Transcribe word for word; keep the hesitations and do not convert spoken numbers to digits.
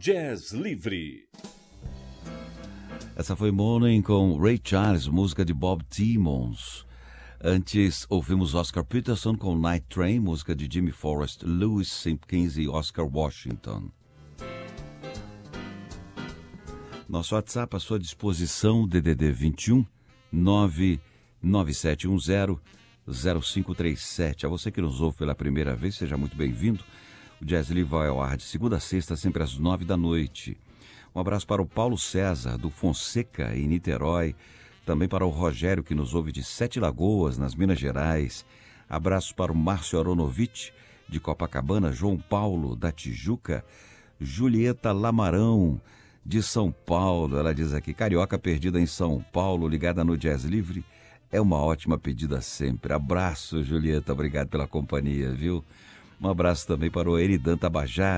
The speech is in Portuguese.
Jazz Livre. Essa foi Morning com Ray Charles, música de Bob Timmons. Antes, ouvimos Oscar Peterson com Night Train, música de Jimmy Forrest, Louis Simpkins e Oscar Washington. Nosso WhatsApp à sua disposição, D D D vinte e um, nove nove sete um zero, zero cinco três sete. A você que nos ouve pela primeira vez, seja muito bem-vindo. O Jazz Livre vai ao ar de segunda a sexta, sempre às nove da noite. Um abraço para o Paulo César, do Fonseca, em Niterói. Também para o Rogério, que nos ouve de Sete Lagoas, nas Minas Gerais. Abraços para o Márcio Aronovitch, de Copacabana. João Paulo, da Tijuca. Julieta Lamarão, de São Paulo. Ela diz aqui: carioca perdida em São Paulo, ligada no Jazz Livre. É uma ótima pedida sempre. Abraço, Julieta. Obrigado pela companhia, viu? Um abraço também para o Eridan Tabajara,